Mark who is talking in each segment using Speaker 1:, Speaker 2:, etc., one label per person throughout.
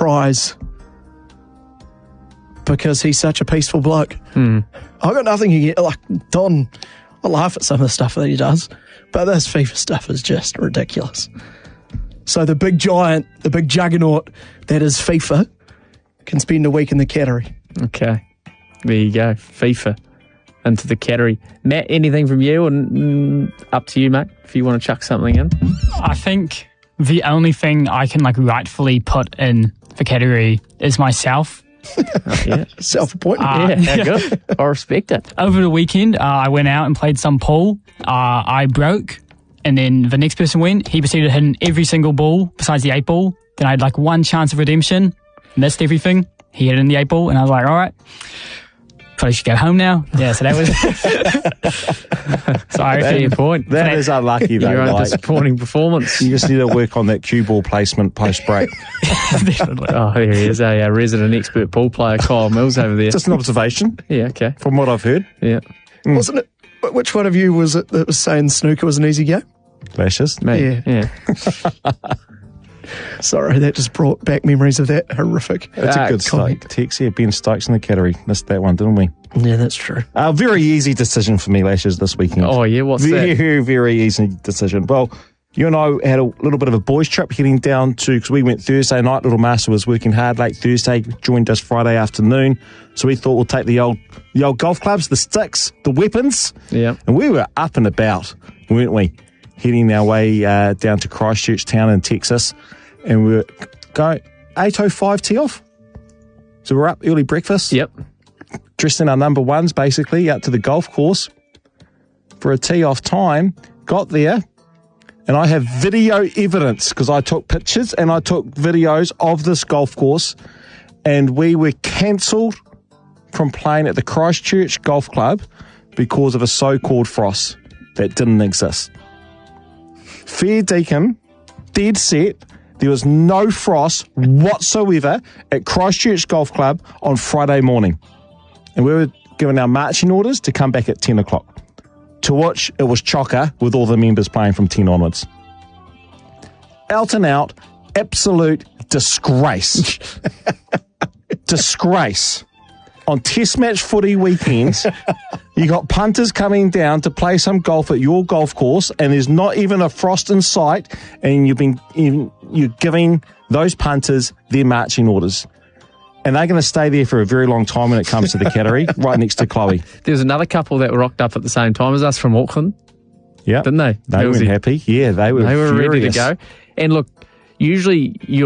Speaker 1: prize because he's such a peaceful bloke. I've got nothing against, like, Don, I laugh at some of the stuff that he does, but this FIFA stuff is just ridiculous. So the big giant, the big juggernaut that is FIFA can spend a week in the Cattery.
Speaker 2: Okay. There you go. FIFA into the Cattery. Matt, anything from you? And up to you, mate, if you want to chuck something in.
Speaker 3: I think the only thing I can rightfully put in the Cattery is myself.
Speaker 2: Yeah.
Speaker 1: Self-appointed.
Speaker 2: Yeah, good. I respect it.
Speaker 3: Over the weekend, I went out and played some pool. I broke, and then the next person went. He proceeded to hit in every single ball besides the 8 ball. Then I had one chance of redemption. Missed everything. He hit in the 8 ball, and I was like, all right, probably should go home now. Yeah, so that was... So I reckon,
Speaker 2: Fair point.
Speaker 4: That is unlucky, though.
Speaker 2: Your own disappointing performance.
Speaker 4: You just need to work on that cue ball placement post-break.
Speaker 3: definitely.
Speaker 2: Oh, there he is, a resident expert pool player, Kyle Mills over there.
Speaker 4: Just an observation
Speaker 2: Yeah, okay.
Speaker 4: from what I've heard.
Speaker 2: Yeah.
Speaker 1: Wasn't it? Which one of you was it that was saying snooker was an easy game?
Speaker 4: Lashes.
Speaker 2: Me. Yeah.
Speaker 1: Sorry, that just brought back memories of that horrific.
Speaker 4: That's a good
Speaker 1: comment.
Speaker 4: text here. Ben Stokes in the Cattery. Missed that one, didn't we?
Speaker 1: Yeah, that's true.
Speaker 4: A very easy decision for me, Lashes, this weekend.
Speaker 2: Oh, yeah, what's
Speaker 4: very,
Speaker 2: that?
Speaker 4: Very, very easy decision. Well, you and I had a little bit of a boys' trip heading down to, because we went Thursday night. Little Master was working hard late Thursday, joined us Friday afternoon. So we thought we'll take the old golf clubs, the sticks, the weapons.
Speaker 2: Yeah.
Speaker 4: And we were up and about, weren't we? Heading our way down to Christchurch town in Texas. And we were going 8:05 tee off. So we're up early breakfast.
Speaker 2: Yep.
Speaker 4: Dressed in our number ones, basically, out to the golf course for a tee off time. Got there, and I have video evidence because I took pictures and I took videos of this golf course, and we were cancelled from playing at the Christchurch Golf Club because of a so-called frost that didn't exist. Fair dinkum, dead set. There was no frost whatsoever at Christchurch Golf Club on Friday morning. And we were given our marching orders to come back at 10 o'clock. To which it was chocker with all the members playing from 10 onwards. Out and out, absolute disgrace. Disgrace. On test match footy weekends, you got punters coming down to play some golf at your golf course, and there's not even a frost in sight, and you're giving those punters their marching orders. And they're going to stay there for a very long time when it comes to the Cattery, right next to Chloe.
Speaker 2: There's another couple that rocked up at the same time as us from Auckland,
Speaker 4: Yeah,
Speaker 2: didn't they?
Speaker 4: They weren't happy. Yeah, they were
Speaker 2: ready to
Speaker 4: furious.
Speaker 2: go. And look, usually you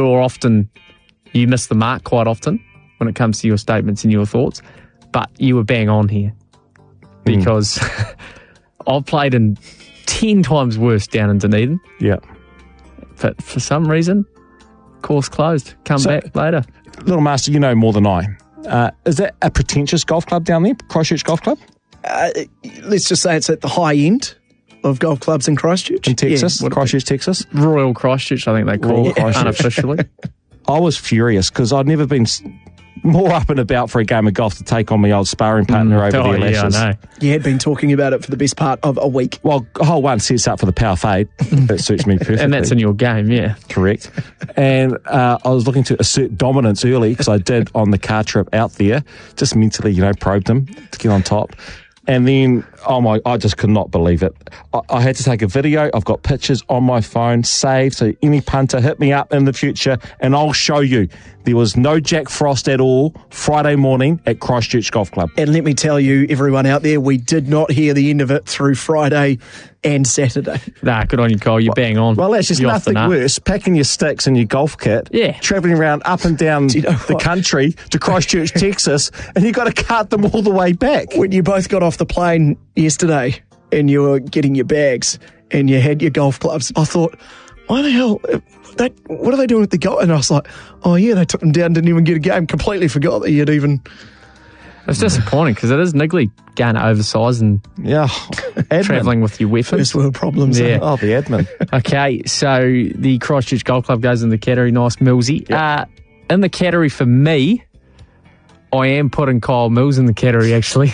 Speaker 2: miss the mark quite often when it comes to your statements and your thoughts, but you were bang on here because I've played in 10 times worse down in Dunedin,
Speaker 4: Yeah.
Speaker 2: but for some reason, course closed. Come back later.
Speaker 4: Little Master, you know more than I. Is that a pretentious golf club down there, Christchurch Golf Club?
Speaker 1: Let's just say it's at the high end of golf clubs in Christchurch.
Speaker 4: In Texas,
Speaker 1: Yeah,
Speaker 4: Christchurch, Texas.
Speaker 2: Royal Christchurch, I think they call it unofficially.
Speaker 4: I was furious because I'd never been more up and about for a game of golf to take on my old sparring partner over there,
Speaker 2: yeah, I
Speaker 4: Lashes.
Speaker 2: know.
Speaker 1: You had been talking about it for the best part of a week.
Speaker 4: Well, hole one sets up for the power fade. That suits me perfectly.
Speaker 2: And that's in your game, yeah.
Speaker 4: Correct. And I was looking to assert dominance early because I did on the car trip out there. Just mentally, probed him to get on top. And then, I just could not believe it. I had to take a video. I've got pictures on my phone saved. So any punter, hit me up in the future and I'll show you. There was no Jack Frost at all Friday morning at Christchurch Golf Club.
Speaker 1: And let me tell you, everyone out there, we did not hear the end of it through Friday and Saturday.
Speaker 2: Nah, good on you, Cole. You're bang on.
Speaker 4: Well, that's just
Speaker 2: You're off the
Speaker 4: nothing
Speaker 2: nut.
Speaker 4: worse. Packing your sticks and your golf kit,
Speaker 2: Yeah.
Speaker 4: travelling around up and down
Speaker 1: you know
Speaker 4: the
Speaker 1: what?
Speaker 4: country to Christchurch, Texas, and you've got to cart them all the way back.
Speaker 1: When you both got off the plane yesterday and you were getting your bags and you had your golf clubs, I thought, why the hell? What are they doing with the golf? And I was like, oh yeah, they took them down, didn't even get a game. Completely forgot that you'd even...
Speaker 2: It's disappointing because it is niggly going oversized and
Speaker 4: Yeah,
Speaker 2: travelling with your weapons.
Speaker 1: First world problems.
Speaker 2: Yeah.
Speaker 4: Oh, the admin.
Speaker 2: Okay, so the Christchurch Golf Club goes in the Cattery. Nice, Millsy. In the Cattery for me, I am putting Kyle Mills in the Cattery, actually.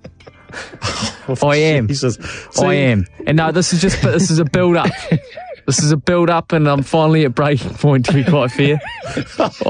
Speaker 2: I am.
Speaker 4: Jesus.
Speaker 2: I am. And no, this is a build-up. This is a build-up and I'm finally at breaking point, to be quite fair.